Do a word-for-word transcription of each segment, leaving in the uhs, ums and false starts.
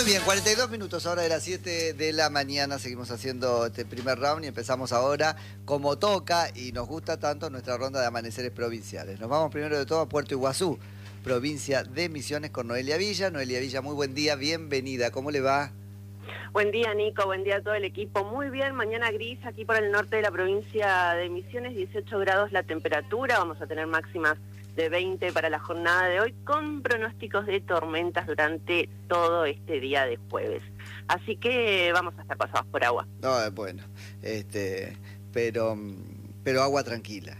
Muy bien, cuarenta y dos minutos ahora de las siete de la mañana. Seguimos haciendo este primer round y empezamos ahora como toca y nos gusta tanto nuestra ronda de amaneceres provinciales. Nos vamos primero de todo a Puerto Iguazú, provincia de Misiones, con Noelia Villa. Noelia Villa, muy buen día, bienvenida. ¿Cómo le va? Buen día, Nico, buen día a todo el equipo. Muy bien, mañana gris aquí por el norte de la provincia de Misiones, dieciocho grados la temperatura, vamos a tener máximas de veinte para la jornada de hoy, con pronósticos de tormentas durante todo este día de jueves. Así que vamos a estar pasados por agua. No, bueno, este, pero, pero agua tranquila.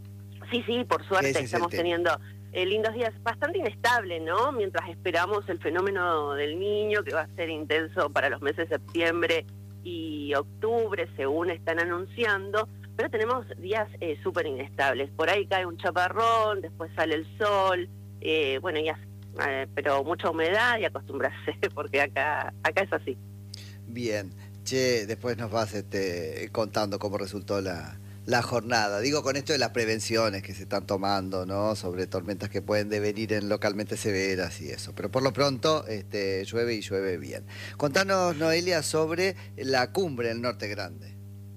Sí, sí, por suerte estamos teniendo eh, lindos días, bastante inestable, ¿no? Mientras esperamos el fenómeno del Niño, que va a ser intenso para los meses de septiembre y octubre, según están anunciando, pero tenemos días eh, súper inestables. Por ahí cae un chaparrón, después sale el sol, eh, bueno, ya, eh, pero mucha humedad y acostumbrarse, porque acá, acá es así. Bien, che, después nos vas este, contando cómo resultó la... la jornada. Digo, con esto de las prevenciones que se están tomando, ¿no? Sobre tormentas que pueden devenir en localmente severas y eso. Pero por lo pronto este, llueve y llueve bien. Contanos, Noelia, sobre la cumbre del Norte Grande.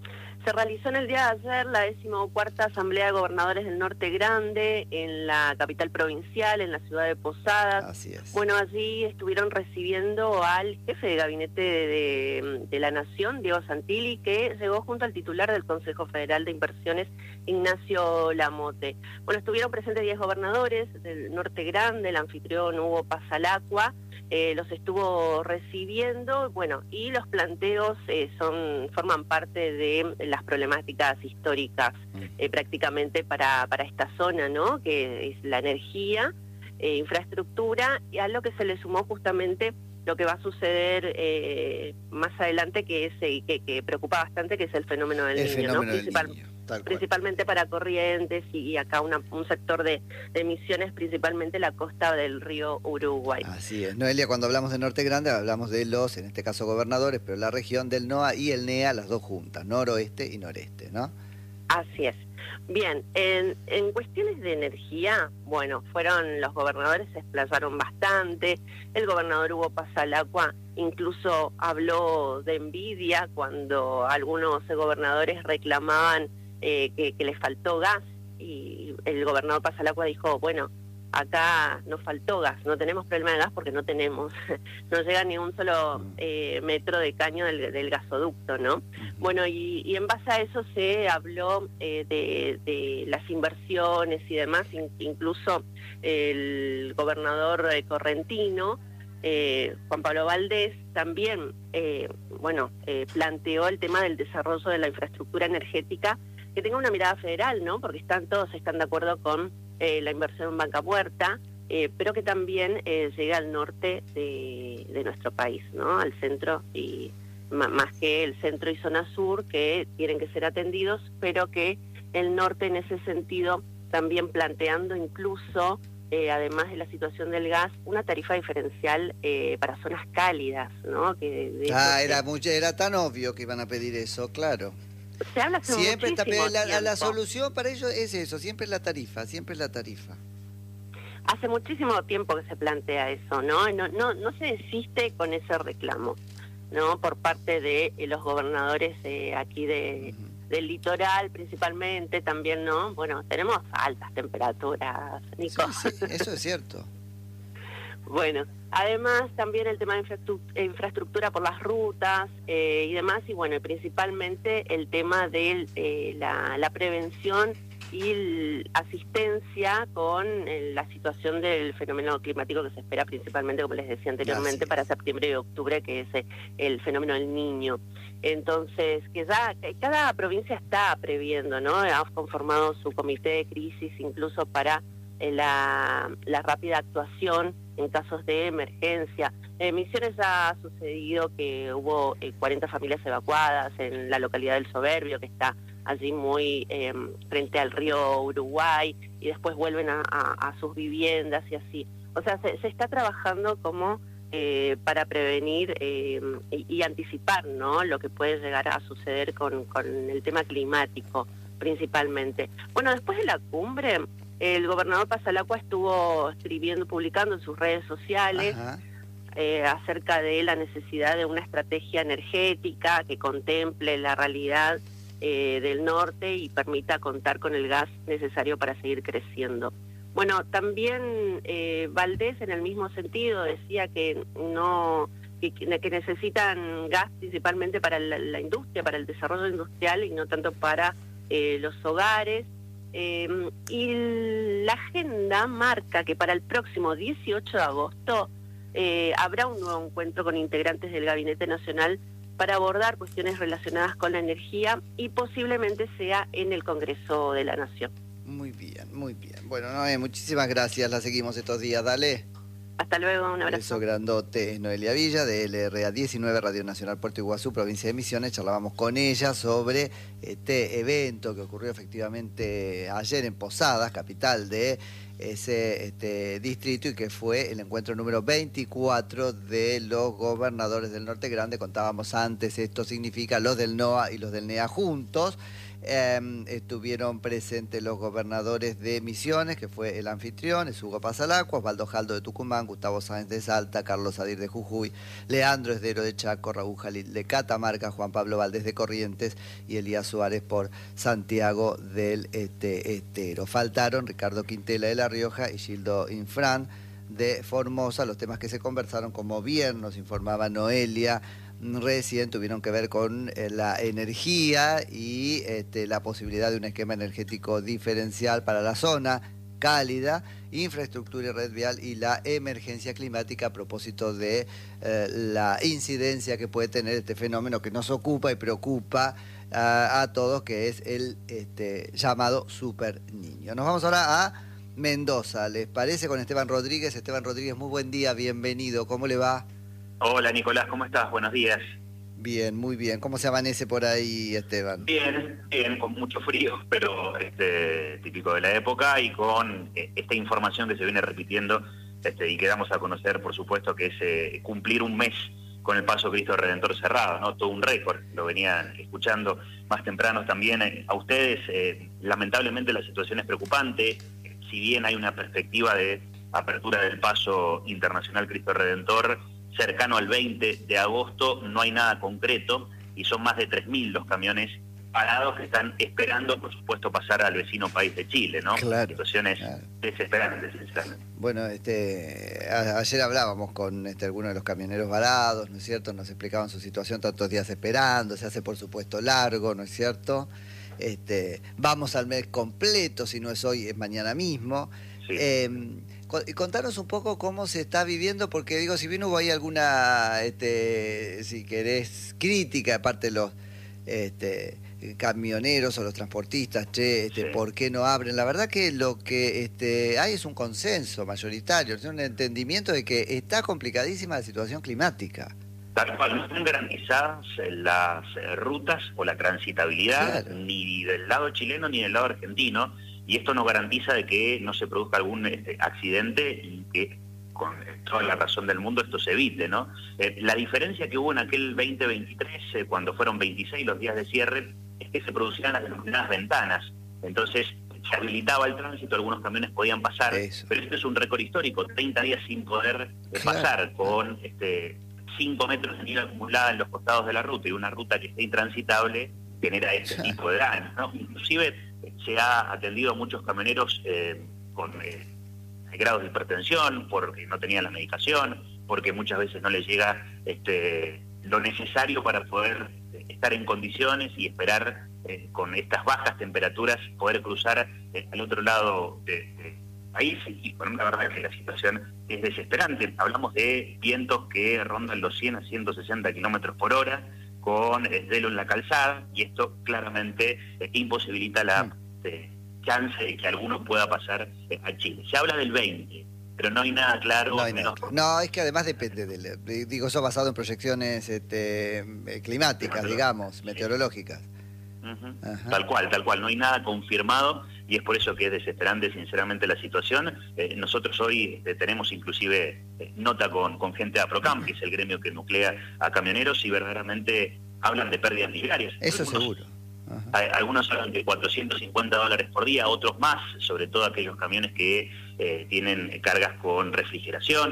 Se realizó en el día de ayer la decimocuarta Asamblea de Gobernadores del Norte Grande en la capital provincial, en la ciudad de Posadas. Así es. Bueno, allí estuvieron recibiendo al jefe de gabinete de, de, de la Nación, Diego Santilli, que llegó junto al titular del Consejo Federal de Inversiones, Ignacio Lamote. Bueno, estuvieron presentes diez gobernadores del Norte Grande, el anfitrión Hugo Pasalacqua, Eh, los estuvo recibiendo, bueno, y los planteos eh, son forman parte de las problemáticas históricas eh, prácticamente para, para esta zona, ¿no? Que es la energía, eh, infraestructura, y a lo que se le sumó justamente lo que va a suceder eh, más adelante, que es eh, que, que preocupa bastante, que es el fenómeno del el niño, fenómeno ¿no? del Principal, niño, tal cual. Principalmente para Corrientes y, y acá una, un sector de, de Misiones, principalmente la costa del río Uruguay. Así es. Noelia, cuando hablamos de Norte Grande hablamos de los, en este caso gobernadores, pero la región del NOA y el NEA, las dos juntas, noroeste y noreste, ¿no? Así es. Bien, en, en cuestiones de energía, bueno, fueron los gobernadores, se explayaron bastante. El gobernador Hugo Pasalacqua incluso habló de envidia cuando algunos gobernadores reclamaban eh, que, que les faltó gas, y el gobernador Pasalacqua dijo, bueno, acá nos faltó gas, no tenemos problema de gas porque no tenemos, no llega ni un solo eh, metro de caño del, del gasoducto, ¿no? Bueno, y, y en base a eso se habló eh, de, de las inversiones y demás, in, incluso el gobernador eh, correntino, eh, Juan Pablo Valdés, también, eh, bueno, eh, planteó el tema del desarrollo de la infraestructura energética, que tenga una mirada federal, ¿no? Porque están todos están de acuerdo con Eh, la inversión en Vaca Muerta, eh, pero que también eh, llegue al norte de, de nuestro país, ¿no? Al centro, y más que el centro y zona sur, que tienen que ser atendidos, pero que el norte en ese sentido también planteando incluso, eh, además de la situación del gas, una tarifa diferencial eh, para zonas cálidas, ¿no? Que de ah, era, que... mucho, era tan obvio que iban a pedir eso, claro. Se habla hace siempre muchísimo la, la, la tiempo. solución para ellos es eso, siempre es la tarifa, siempre es la tarifa. Hace muchísimo tiempo que se plantea eso, ¿no? No, no, no se desiste con ese reclamo, ¿no? Por parte de eh, los gobernadores eh, aquí de, uh-huh. del litoral principalmente, también, ¿no? Bueno, tenemos altas temperaturas, Nico. Sí, sí, eso es cierto. Bueno, además también el tema de infraestructura por las rutas eh, y demás, y bueno, principalmente el tema de eh, la, la prevención y la asistencia con eh, la situación del fenómeno climático que se espera principalmente, como les decía anteriormente, Gracias. para septiembre y octubre, que es eh, el fenómeno del Niño. Entonces, que ya que cada provincia está previendo, ¿no? Ha conformado su comité de crisis incluso para eh, la, la rápida actuación en casos de emergencia. En Misiones ha sucedido que hubo eh, cuarenta familias evacuadas en la localidad del Soberbio, que está allí muy eh, frente al río Uruguay, y después vuelven a, a, a sus viviendas y así. O sea, se, se está trabajando como eh, para prevenir eh, y, y anticipar, ¿no?, lo que puede llegar a suceder con, con el tema climático, principalmente. Bueno, después de la cumbre, el gobernador Pasalacqua estuvo escribiendo, publicando en sus redes sociales, eh, acerca de la necesidad de una estrategia energética que contemple la realidad eh, del norte y permita contar con el gas necesario para seguir creciendo. Bueno, también eh, Valdés en el mismo sentido decía que no que, que necesitan gas principalmente para la, la industria, para el desarrollo industrial y no tanto para eh, los hogares. Eh, y la agenda marca que para el próximo dieciocho de agosto eh, habrá un nuevo encuentro con integrantes del Gabinete Nacional para abordar cuestiones relacionadas con la energía y posiblemente sea en el Congreso de la Nación. Muy bien, muy bien. Bueno, Noé, muchísimas gracias. La seguimos estos días. Dale. Hasta luego, un abrazo. Beso grandote. Es Noelia Villa, de L R A diecinueve, Radio Nacional Puerto Iguazú, provincia de Misiones. Charlábamos con ella sobre este evento que ocurrió efectivamente ayer en Posadas, capital de ese este, distrito, y que fue el encuentro número veinticuatro de los gobernadores del Norte Grande. Contábamos antes, esto significa los del NOA y los del NEA juntos. Eh, estuvieron presentes los gobernadores de Misiones, que fue el anfitrión, es Hugo Pasalacqua, Osvaldo Jaldo de Tucumán, Gustavo Sáenz de Salta, Carlos Adir de Jujuy, Leandro Esdero de Chaco, Raúl Jalil de Catamarca, Juan Pablo Valdés de Corrientes y Elías Suárez por Santiago del este, Estero. Faltaron Ricardo Quintela de La Rioja y Gildo Infran de Formosa. Los temas que se conversaron, como bien nos informaba Noelia recién, tuvieron que ver con eh, la energía y este, la posibilidad de un esquema energético diferencial para la zona cálida, infraestructura y red vial y la emergencia climática a propósito de eh, la incidencia que puede tener este fenómeno que nos ocupa y preocupa a, a todos, que es el este, llamado Super Niño. Nos vamos ahora a Mendoza, ¿les parece? Con Esteban Rodríguez. Esteban Rodríguez, muy buen día, bienvenido, ¿cómo le va? Hola Nicolás, ¿cómo estás? Buenos días. Bien, muy bien. ¿Cómo se amanece por ahí, Esteban? Bien, bien, con mucho frío, pero este, típico de la época, y con eh, esta información que se viene repitiendo este, y que damos a conocer, por supuesto, que es eh, cumplir un mes con el Paso Cristo Redentor cerrado, ¿no? Todo un récord, lo venían escuchando más temprano también eh, a ustedes. Eh, lamentablemente la situación es preocupante, si bien hay una perspectiva de apertura del Paso Internacional Cristo Redentor cercano al veinte de agosto, no hay nada concreto y son más de tres mil los camiones parados que están esperando, por supuesto, pasar al vecino país de Chile, ¿no? Claro, situaciones claro. desesperantes, sinceramente. Bueno, este, a, ayer hablábamos con este, algunos de los camioneros varados, ¿no es cierto? Nos explicaban su situación, tantos días esperando, se hace por supuesto largo, ¿no es cierto? Este, vamos al mes completo, si no es hoy, es mañana mismo. Sí. Eh, Contanos un poco cómo se está viviendo, porque digo, si bien hubo ahí alguna, este, si querés, crítica de parte de los este, camioneros o los transportistas, che, este, sí. ¿por qué no abren? La verdad que lo que este, hay es un consenso mayoritario, es un entendimiento de que está complicadísima la situación climática. Tal cual, no están garantizadas las rutas o la transitabilidad, claro, ni del lado chileno ni del lado argentino. Y esto nos garantiza de que no se produzca algún este, accidente y que con toda la razón del mundo esto se evite, ¿no? Eh, la diferencia que hubo en aquel veinte veintitrés, eh, cuando fueron veintiséis los días de cierre, es que se producían las denominadas ventanas. Entonces se habilitaba el tránsito, algunos camiones podían pasar, Eso. pero este es un récord histórico, treinta días sin poder eh, claro. pasar, con este, cinco metros de nieve acumulada en los costados de la ruta, y una ruta que esté intransitable genera este claro. tipo de daños, ¿no? Inclusive se ha atendido a muchos camioneros eh, con eh, grados de hipertensión, porque no tenían la medicación, porque muchas veces no les llega este, lo necesario para poder estar en condiciones y esperar eh, con estas bajas temperaturas poder cruzar eh, al otro lado del de país. Y bueno, la verdad que la situación es desesperante. Hablamos de vientos que rondan los cien a ciento sesenta kilómetros por hora, con deshielo en la calzada, y esto claramente eh, imposibilita la eh, chance de que alguno pueda pasar eh, a Chile. Se habla del veinte, pero no hay nada claro. No, hay nada claro. no es que además depende, del, digo, eso basado en proyecciones este, climáticas, digamos, meteorológicas. Uh-huh. Tal cual, tal cual, no hay nada confirmado, y es por eso que es desesperante sinceramente la situación. Eh, nosotros hoy eh, tenemos inclusive eh, nota con, con gente de APROCAM, que es el gremio que nuclea a camioneros, y verdaderamente hablan de pérdidas millonarias. Eso algunos, seguro. Uh-huh. hay, algunos hablan de cuatrocientos cincuenta dólares por día, otros más, sobre todo aquellos camiones que eh, tienen cargas con refrigeración,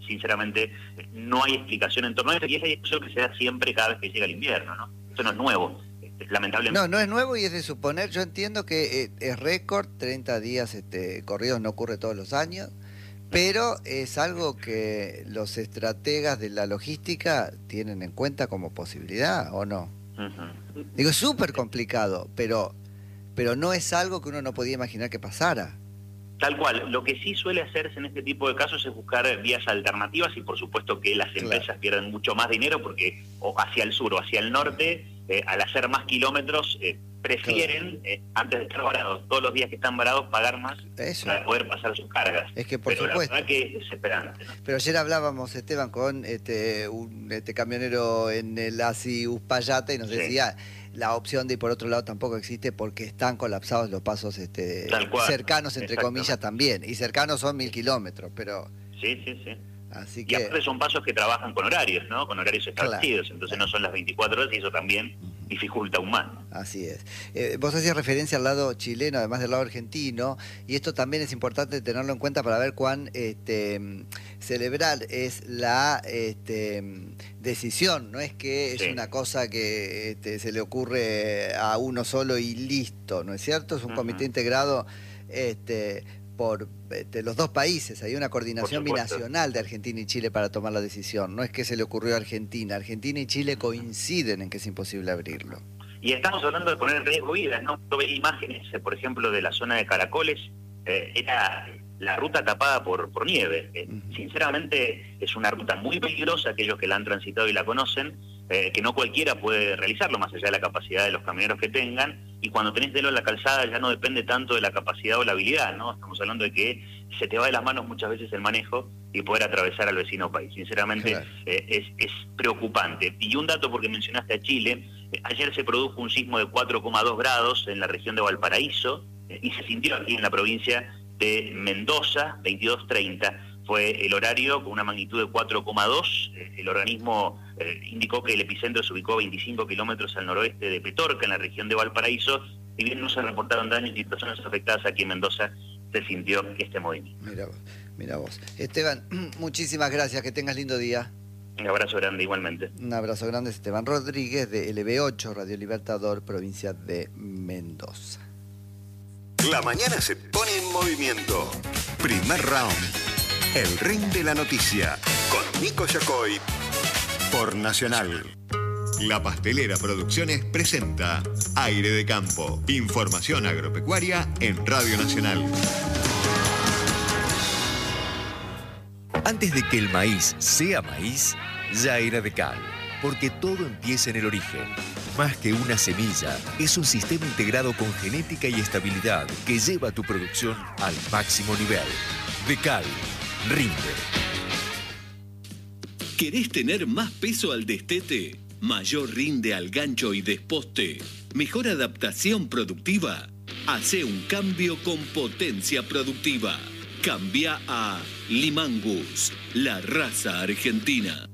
sinceramente no hay explicación en torno a eso, y es la discusión que se da siempre cada vez que llega el invierno, ¿no? Esto no es nuevo, este, lamentablemente. No, no es nuevo y es de suponer, yo entiendo que eh, es récord, treinta días este, corridos no ocurre todos los años, pero es algo que los estrategas de la logística tienen en cuenta como posibilidad, ¿o no? Uh-huh. Digo, es súper complicado, pero, pero no es algo que uno no podía imaginar que pasara. Tal cual. Lo que sí suele hacerse en este tipo de casos es buscar vías alternativas y por supuesto que las empresas claro. pierden mucho más dinero porque o hacia el sur o hacia el norte, eh, al hacer más kilómetros, eh, prefieren, claro. eh, antes de estar varados, todos los días que están varados, pagar más Eso. para poder pasar sus cargas. Es que por Pero supuesto. la verdad que es desesperante, ¿no? Pero ayer hablábamos, Esteban, con este, un este camionero en el ASI Uspallata y nos sí. decía... La opción de ir por otro lado tampoco existe porque están colapsados los pasos este, cercanos, entre comillas, también. Y cercanos son mil kilómetros, pero... Sí, sí, sí. Así que... Y aparte son pasos que trabajan con horarios, ¿no? Con horarios establecidos, claro, entonces claro. no son las veinticuatro horas y eso también dificulta aún más. Así es. Eh, vos hacías referencia al lado chileno, además del lado argentino, y esto también es importante tenerlo en cuenta para ver cuán este, celebrar es la este, decisión. No es que es sí. una cosa que este, se le ocurre a uno solo y listo, ¿no es cierto? Es un uh-huh. comité integrado... Este, por este, los dos países, hay una coordinación binacional de Argentina y Chile para tomar la decisión, no es que se le ocurrió a Argentina, Argentina y Chile coinciden en que es imposible abrirlo. Y estamos hablando de poner en riesgo vidas, ¿no? Yo veía imágenes, por ejemplo, de la zona de Caracoles, eh, era la ruta tapada por, por nieve. Eh, uh-huh. Sinceramente es una ruta muy peligrosa, aquellos que la han transitado y la conocen, eh, que no cualquiera puede realizarlo, más allá de la capacidad de los camioneros que tengan, y cuando tenés hielo en la calzada ya no depende tanto de la capacidad o la habilidad, ¿no? Estamos hablando de que se te va de las manos muchas veces el manejo y poder atravesar al vecino país. Sinceramente claro. eh, es, es preocupante. Y un dato, porque mencionaste a Chile, eh, ayer se produjo un sismo de cuatro coma dos grados en la región de Valparaíso, eh, y se sintió aquí en la provincia de Mendoza, veintidós treinta. Fue el horario con una magnitud de cuatro coma dos. Eh, el organismo eh, indicó que el epicentro se ubicó a veinticinco kilómetros al noroeste de Petorca, en la región de Valparaíso. Si bien no se reportaron daños ni personas afectadas aquí en Mendoza, se sintió este movimiento. Mira vos, mira vos. Esteban, muchísimas gracias, que tengas lindo día. Un abrazo grande igualmente. Un abrazo grande, Esteban Rodríguez de L B ocho, Radio Libertador, provincia de Mendoza. La mañana se pone en movimiento. Primer round. El ring de la noticia, con Nico Yacoy, por Nacional. La Pastelera Producciones presenta Aire de Campo. Información agropecuaria en Radio Nacional. Antes de que el maíz sea maíz, ya era de cal, porque todo empieza en el origen. Más que una semilla, es un sistema integrado con genética y estabilidad que lleva tu producción al máximo nivel. De cal. Rinde. ¿Querés tener más peso al destete? ¿Mayor rinde al gancho y desposte? ¿Mejor adaptación productiva? Hacé un cambio con potencia productiva. Cambia a Limangus, la raza argentina.